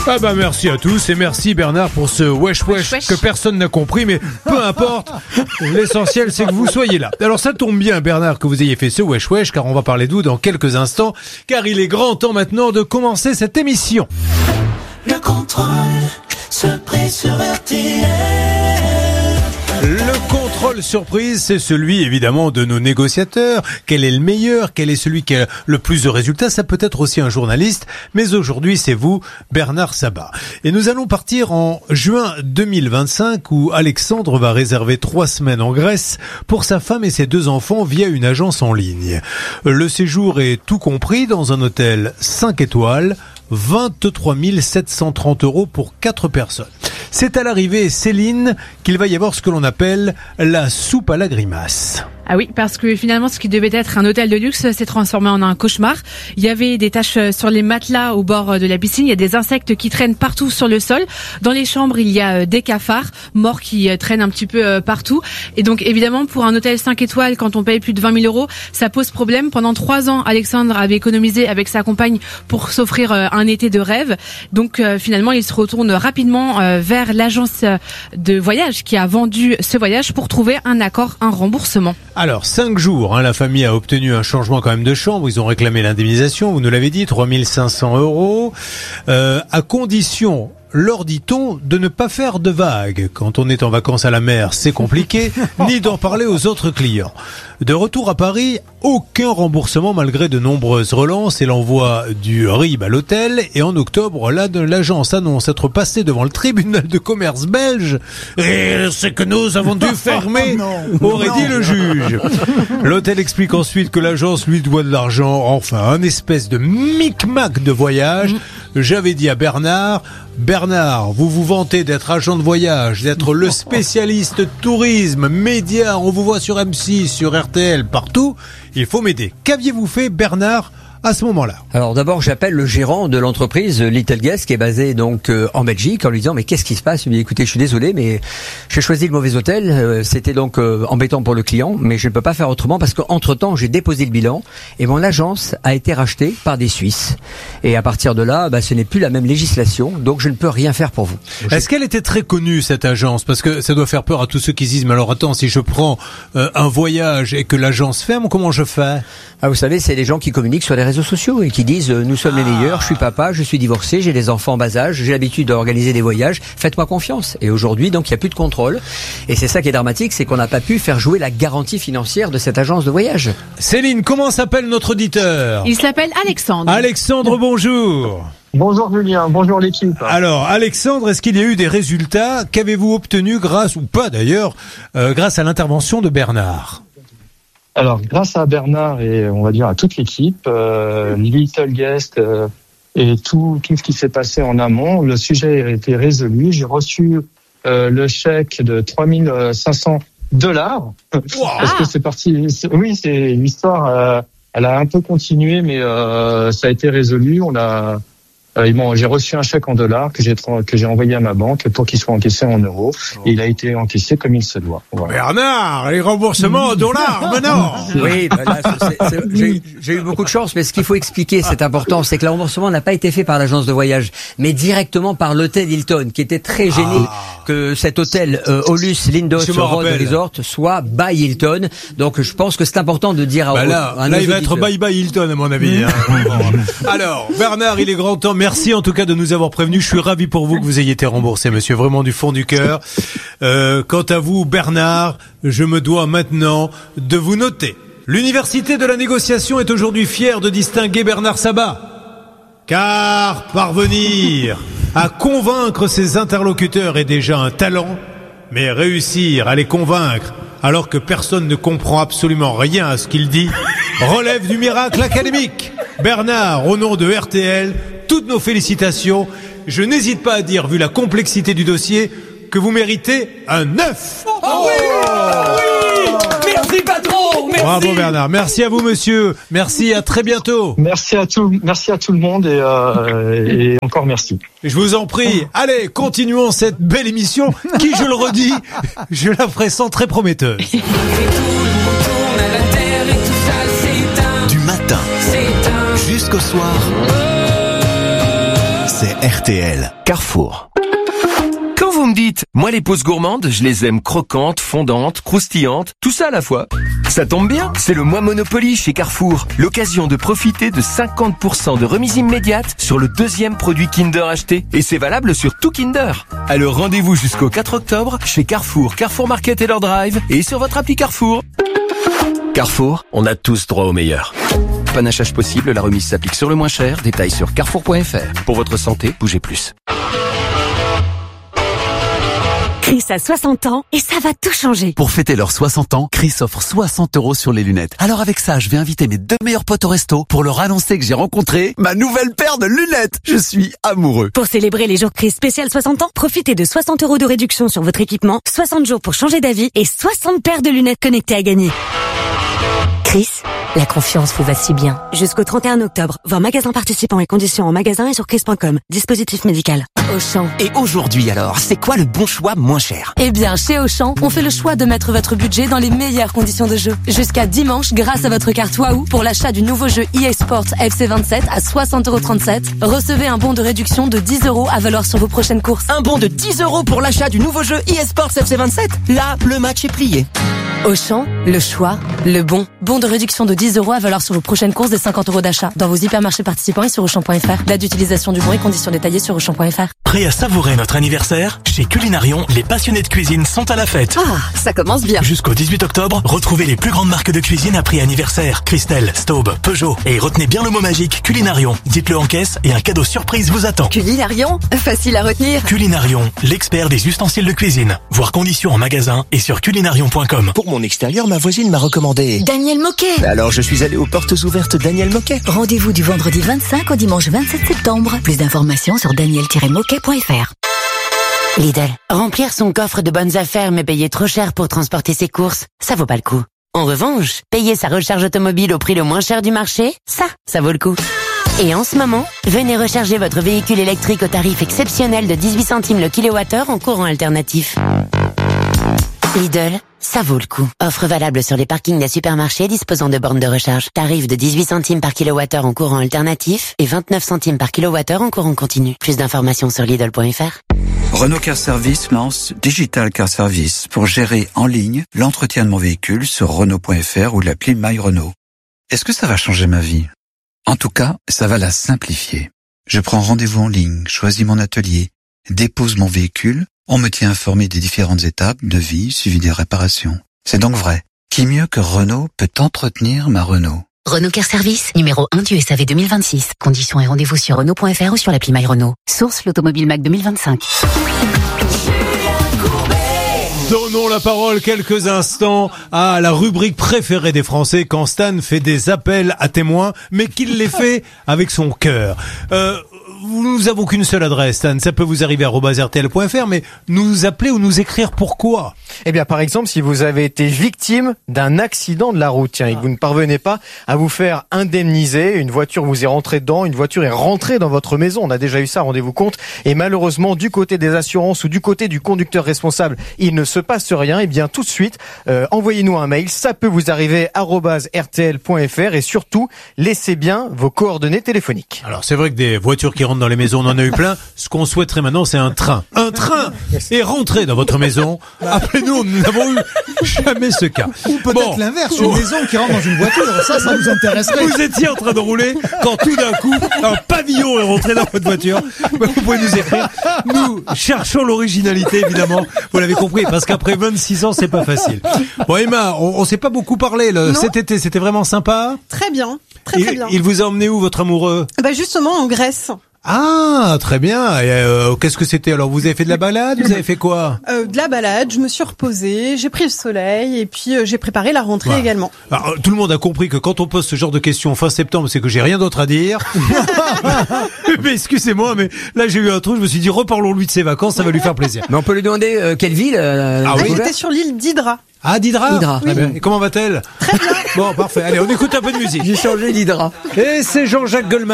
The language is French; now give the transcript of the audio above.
Ah bah merci à tous et merci Bernard pour ce wesh que personne n'a compris, mais peu importe, l'essentiel c'est que vous soyez là. Alors ça tombe bien Bernard que vous ayez fait ce wesh car on va parler de vous dans quelques instants, car il est grand temps maintenant de commencer cette émission. Le contrôle surprise sur RTL. Le contrôle surprise, c'est celui évidemment de nos négociateurs. Quel est le meilleur? Quel est celui qui a le plus de résultats? Ça peut être aussi un journaliste, mais aujourd'hui c'est vous, Bernard Sabat. Et nous allons partir en juin 2025 où Alexandre va réserver 3 semaines en Grèce pour sa femme et ses 2 enfants via une agence en ligne. Le séjour est tout compris dans un hôtel 5 étoiles, 23 730 € pour 4 personnes. C'est à l'arrivée, Céline, qu'il va y avoir ce que l'on appelle la soupe à la grimace. Ah oui, parce que finalement, ce qui devait être un hôtel de luxe s'est transformé en un cauchemar. Il y avait des taches sur les matelas au bord de la piscine. Il y a des insectes qui traînent partout sur le sol. Dans les chambres, il y a des cafards morts qui traînent un petit peu partout. Et donc, évidemment, pour un hôtel 5 étoiles, quand on paye plus de 20 000 €, ça pose problème. Pendant 3 ans, Alexandre avait économisé avec sa compagne pour s'offrir un été de rêve. Donc, finalement, il se retourne rapidement vers l'agence de voyage qui a vendu ce voyage pour trouver un accord, un remboursement. Alors, 5 jours, la famille a obtenu un changement quand même de chambre. Ils ont réclamé l'indemnisation, vous nous l'avez dit, 3 500 €, à condition, leur dit-on, de ne pas faire de vagues. Quand on est en vacances à la mer, c'est compliqué, ni d'en parler aux autres clients. De retour à Paris, aucun remboursement malgré de nombreuses relances et l'envoi du RIB à l'hôtel. Et en octobre, l'agence annonce être passée devant le tribunal de commerce belge. Et c'est que nous avons dû fermer, aurait dit le juge. L'hôtel explique ensuite que l'agence lui doit de l'argent, enfin un espèce de micmac de voyage. J'avais dit à Bernard, vous vous vantez d'être agent de voyage, d'être le spécialiste tourisme, médias, on vous voit sur M6, sur RTL, partout. Il faut m'aider. Qu'aviez-vous fait, Bernard, à ce moment-là? Alors d'abord, j'appelle le gérant de l'entreprise Little Guest qui est basé donc en Belgique en lui disant mais qu'est-ce qui se passe? Il me dit écoutez, je suis désolé mais j'ai choisi le mauvais hôtel, c'était donc embêtant pour le client, mais je ne peux pas faire autrement parce qu'entre-temps, j'ai déposé le bilan et mon agence a été rachetée par des Suisses. Et à partir de là, ce n'est plus la même législation, donc je ne peux rien faire pour vous. Est-ce qu'elle était très connue cette agence? Parce que ça doit faire peur à tous ceux qui se disent mais alors attends, si je prends un voyage et que l'agence ferme, comment je fais? Ah, vous savez, c'est les gens qui communiquent sur les réseaux sociaux et qui disent nous sommes les meilleurs, je suis papa, je suis divorcé, j'ai des enfants en bas âge, j'ai l'habitude d'organiser des voyages, faites-moi confiance. Et aujourd'hui, donc, il n'y a plus de contrôle. Et c'est ça qui est dramatique, c'est qu'on n'a pas pu faire jouer la garantie financière de cette agence de voyage. Céline, comment s'appelle notre auditeur? Il s'appelle Alexandre. Alexandre, bonjour. Bonjour Julien, bonjour l'équipe. Alors Alexandre, est-ce qu'il y a eu des résultats? Qu'avez-vous obtenu grâce, ou pas d'ailleurs, grâce à l'intervention de Bernard? Alors, grâce à Bernard et on va dire à toute l'équipe, Little Guest et tout ce qui s'est passé en amont, le sujet a été résolu. J'ai reçu le chèque de 3 500 $. Wow. Parce que c'est parti. Oui, c'est l'histoire. Elle a un peu continué, mais ça a été résolu. J'ai reçu un chèque en dollars que j'ai envoyé à ma banque pour qu'il soit encaissé en euros. Et il a été encaissé comme il se doit. Voilà. Bernard, les remboursements en dollars, maintenant. Oui, j'ai eu beaucoup de chance, mais ce qu'il faut expliquer, c'est important, c'est que le remboursement n'a pas été fait par l'agence de voyage, mais directement par l'hôtel Hilton, qui était très gêné que cet hôtel Olus Lindos Road Resort soit by Hilton. Donc je pense que c'est important de dire à là il va être bye Hilton à mon avis. Alors, Bernard, il est grand temps. Merci en tout cas de nous avoir prévenus. Je suis ravi pour vous que vous ayez été remboursé, monsieur, vraiment du fond du cœur. Quant à vous, Bernard, je me dois maintenant de vous noter. L'Université de la négociation est aujourd'hui fière de distinguer Bernard Sabat. Car parvenir à convaincre ses interlocuteurs est déjà un talent, mais réussir à les convaincre alors que personne ne comprend absolument rien à ce qu'il dit relève du miracle académique. Bernard, au nom de RTL, toutes nos félicitations. Je n'hésite pas à dire, vu la complexité du dossier, que vous méritez un 9. Oh oui, merci patron, merci. Bravo Bernard, merci à vous monsieur, merci, à très bientôt. Merci à tout le monde et encore merci. Je vous en prie, allez, continuons cette belle émission qui, je le redis, je la pressens très prometteuse. Du matin jusqu'au soir, c'est RTL. Carrefour. Quand vous me dites, moi les pauses gourmandes, je les aime croquantes, fondantes, croustillantes, tout ça à la fois. Ça tombe bien, c'est le mois Monopoly chez Carrefour. L'occasion de profiter de 50% de remise immédiate sur le deuxième produit Kinder acheté. Et c'est valable sur tout Kinder. Alors rendez-vous jusqu'au 4 octobre chez Carrefour, Carrefour Market et leur drive et sur votre appli Carrefour. Carrefour, On a tous droit au meilleur. Panachage possible, la remise s'applique sur le moins cher. Détails sur carrefour.fr. Pour votre santé, bougez plus. Chris a 60 ans et ça va tout changer. Pour fêter leurs 60 ans, Chris offre 60 € sur les lunettes. Alors avec ça, je vais inviter mes 2 meilleurs potes au resto pour leur annoncer que j'ai rencontré ma nouvelle paire de lunettes. Je suis amoureux. Pour célébrer les jours Chris spécial 60 ans, profitez de 60 € de réduction sur votre équipement, 60 jours pour changer d'avis et 60 paires de lunettes connectées à gagner. Chris, la confiance vous va si bien. Jusqu'au 31 octobre, voir magasin participants et conditions en magasin et sur chris.com. Dispositif médical. Auchan. Et aujourd'hui alors, c'est quoi le bon choix moins cher? Eh bien, chez Auchan, on fait le choix de mettre votre budget dans les meilleures conditions de jeu. Jusqu'à dimanche, grâce à votre carte Wahoo, pour l'achat du nouveau jeu EA Sports FC27 à 60,37 €, recevez un bon de réduction de 10 € à valoir sur vos prochaines courses. Un bon de 10 € pour l'achat du nouveau jeu EA Sports FC27? Là, le match est plié. Auchan, le choix, le bon. Bon de réduction de 10 € à valoir sur vos prochaines courses des 50 € d'achat. Dans vos hypermarchés participants et sur Auchan.fr. Date d'utilisation du bon et conditions détaillées sur Auchan.fr. Prêt à savourer notre anniversaire? Chez Culinarion, les passionnés de cuisine sont à la fête. Ah, ça commence bien. Jusqu'au 18 octobre, retrouvez les plus grandes marques de cuisine à prix anniversaire. Christelle, Staub, Peugeot. Et retenez bien le mot magique Culinarion. Dites-le en caisse et un cadeau surprise vous attend. Culinarion, facile à retenir. Culinarion, l'expert des ustensiles de cuisine. Voir conditions en magasin et sur culinarion.com. Pour mon extérieur, ma voisine m'a recommandé Daniel Moquet. Alors je suis allé aux portes ouvertes Daniel Moquet. Rendez-vous du vendredi 25 au dimanche 27 septembre. Plus d'informations sur daniel-moquet.fr. Lidl. Remplir son coffre de bonnes affaires mais payer trop cher pour transporter ses courses, ça vaut pas le coup. En revanche, payer sa recharge automobile au prix le moins cher du marché, ça vaut le coup. Et en ce moment, venez recharger votre véhicule électrique au tarif exceptionnel de 18 centimes le kilowattheure en courant alternatif. Lidl, ça vaut le coup. Offre valable sur les parkings des supermarchés disposant de bornes de recharge. Tarif de 18 centimes par kilowattheure en courant alternatif et 29 centimes par kilowattheure en courant continu. Plus d'informations sur Lidl.fr. Renault Car Service lance Digital Car Service pour gérer en ligne l'entretien de mon véhicule sur Renault.fr ou l'appli My Renault. Est-ce que ça va changer ma vie? En tout cas, ça va la simplifier. Je prends rendez-vous en ligne, choisis mon atelier, dépose mon véhicule. On me tient informé des différentes étapes de vie suivies des réparations. C'est donc vrai. Qui mieux que Renault peut entretenir ma Renault? Renault Car Service, numéro 1 du SAV 2026. Conditions et rendez-vous sur Renault.fr ou sur l'appli My Renault. Source l'Automobile Mac 2025. Donnons la parole quelques instants à la rubrique préférée des Français quand Stan fait des appels à témoins, mais qu'il les fait avec son cœur. Nous avons qu'une seule adresse, Stan. Ça peut vous arriver à @rtl.fr, mais nous appeler ou nous écrire pourquoi? Eh bien, par exemple, si vous avez été victime d'un accident de la route, tiens, et que vous ne parvenez pas à vous faire indemniser, une voiture vous est rentrée dedans, une voiture est rentrée dans votre maison, on a déjà eu ça, rendez-vous compte, et malheureusement, du côté des assurances ou du côté du conducteur responsable, il ne se passe rien, eh bien, tout de suite, envoyez-nous un mail, ça peut vous arriver @rtl.fr, et surtout, laissez bien vos coordonnées téléphoniques. Alors, c'est vrai que des voitures qui rentrent dans les maisons, on en a eu plein. Ce qu'on souhaiterait maintenant, c'est un train. Un train est rentré dans votre maison. Appelez-nous, nous n'avons eu jamais ce cas. Ou peut-être l'inverse, une maison qui rentre dans une voiture. Ça nous intéresserait. Vous étiez en train de rouler quand tout d'un coup, un pavillon est rentré dans votre voiture. Vous pouvez nous écrire. Nous cherchons l'originalité, évidemment. Vous l'avez compris, parce qu'après 26 ans, c'est pas facile. Bon, Emma, on s'est pas beaucoup parlé cet été. C'était vraiment sympa. Très bien. Très bien. Il vous a emmené où, votre amoureux? Justement, en Grèce. Ah, très bien. Et qu'est-ce que c'était? Alors, vous avez fait de la balade? Vous avez fait quoi? De la balade, je me suis reposée, j'ai pris le soleil et puis j'ai préparé la rentrée également. Alors, tout le monde a compris que quand on pose ce genre de questions fin septembre, c'est que j'ai rien d'autre à dire. Mais excusez-moi, mais là j'ai eu un trou, je me suis dit reparlons-lui de ses vacances, ça va lui faire plaisir. Mais on peut lui demander quelle ville J'étais sur l'île d'Hydra. Ah, d'Hydra? Oui. Et comment va-t-elle? Très bien. Bon, parfait. Allez, on écoute un peu de musique. J'ai changé d'Hydra. Et c'est Jean-Jacques Goldman.